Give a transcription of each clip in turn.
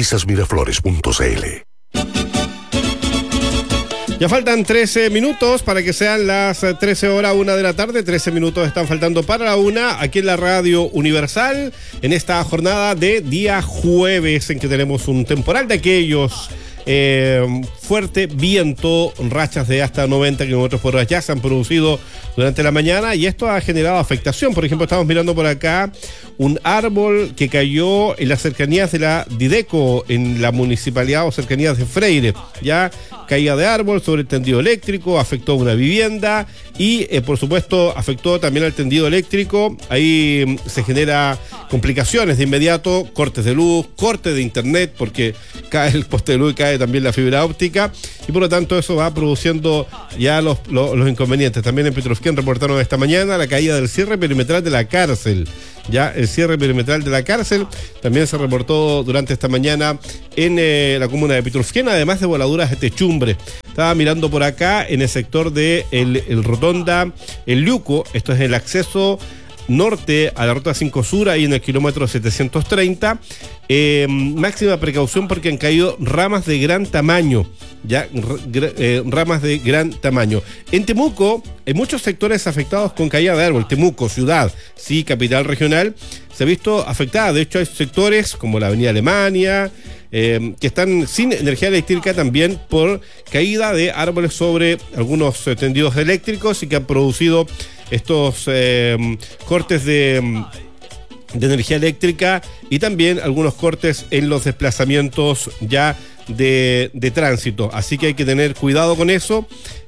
parabrisasmiraflores.cl. Ya faltan 13 minutos para que sean las 13 horas, 1 de la tarde. 13 minutos están faltando para la 1 aquí en la Radio Universal, en esta jornada de día jueves, en que tenemos un temporal de aquellos. Fuerte viento, rachas de hasta 90 kilómetros por hora ya se han producido durante la mañana y esto ha generado afectación. Por ejemplo, estamos mirando por acá un árbol que cayó en las cercanías de la Dideco, en la municipalidad o cercanías de Freire. Ya caída de árbol sobre el tendido eléctrico, afectó una vivienda y por supuesto afectó también al tendido eléctrico. Ahí se genera complicaciones de inmediato, cortes de luz, corte de internet porque cae el poste de luz y cae también la fibra óptica y por lo tanto eso va produciendo ya los inconvenientes. También en Petrofquén reportaron esta mañana la caída del cierre perimetral de la cárcel. Ya el cierre perimetral de la cárcel también se reportó durante esta mañana en la comuna de Petrofquén, además de voladuras de techumbre. Estaba mirando por acá en el sector de el Rotonda, el Liuco, esto es el acceso norte a la ruta 5 Sur, ahí en el kilómetro 730. Máxima precaución porque han caído ramas de gran tamaño, ramas de gran tamaño. En Temuco hay muchos sectores afectados con caída de árbol. Temuco, ciudad, sí, capital regional, se ha visto afectada. De hecho, hay sectores como la avenida Alemania, que están sin energía eléctrica también por caída de árboles sobre algunos tendidos eléctricos y que han producido estos cortes de energía eléctrica y también algunos cortes en los desplazamientos ya de tránsito. Así que hay que tener cuidado con eso,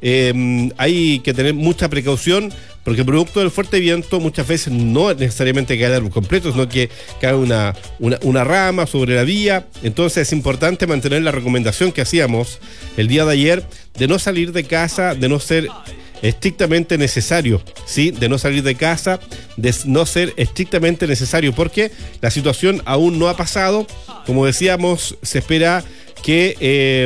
hay que tener mucha precaución porque producto del fuerte viento muchas veces no es necesariamente cae el árbol completo, sino que cae una rama sobre la vía. Entonces es importante mantener la recomendación que hacíamos el día de ayer de no salir de casa, de no ser estrictamente necesario, ¿sí? De no salir de casa, de no ser estrictamente necesario, porque la situación aún no ha pasado. Como decíamos, se espera que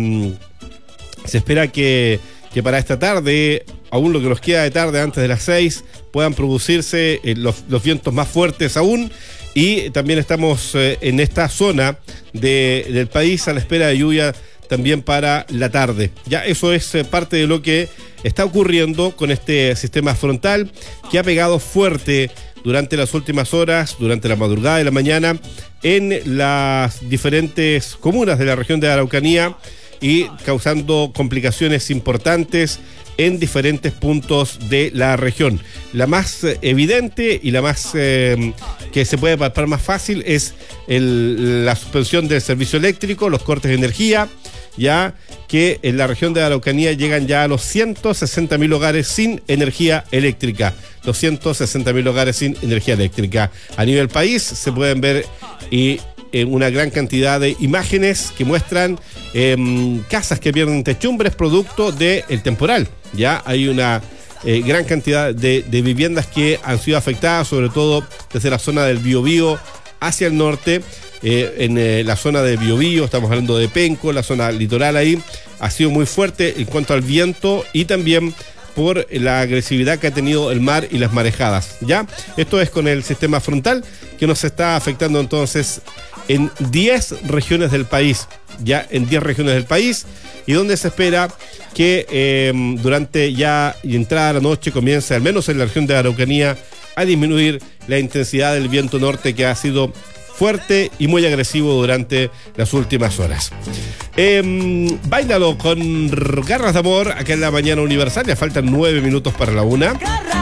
para esta tarde, aún lo que nos queda de tarde antes de las 6, puedan producirse los vientos más fuertes aún. Y también estamos en esta zona del país a la espera de lluvia también para la tarde. Ya eso es parte de lo que está ocurriendo con este sistema frontal que ha pegado fuerte durante las últimas horas, durante la madrugada de la mañana, en las diferentes comunas de la región de Araucanía y causando complicaciones importantes en diferentes puntos de la región. La más evidente y la más que se puede palpar más fácil es la suspensión del servicio eléctrico, los cortes de energía, ya que en la región de Araucanía llegan ya a los 160.000 hogares sin energía eléctrica. Los 160.000 hogares sin energía eléctrica. A nivel país se pueden ver una gran cantidad de imágenes que muestran casas que pierden techumbres producto del temporal. Ya hay una gran cantidad de viviendas que han sido afectadas, sobre todo desde la zona del Biobío hacia el norte. En la zona de Biobío, estamos hablando de Penco, la zona litoral ahí, ha sido muy fuerte en cuanto al viento y también por la agresividad que ha tenido el mar y las marejadas. ¿Ya? Esto es con el sistema frontal que nos está afectando entonces en 10 regiones del país, ya en 10 regiones del país, y donde se espera que durante ya y entrada a la noche comience, al menos en la región de Araucanía, a disminuir la intensidad del viento norte que ha sido fuerte y muy agresivo durante las últimas horas. Báilalo con Garras de Amor acá en la Mañana Universal. Ya faltan 9 minutos para la 1.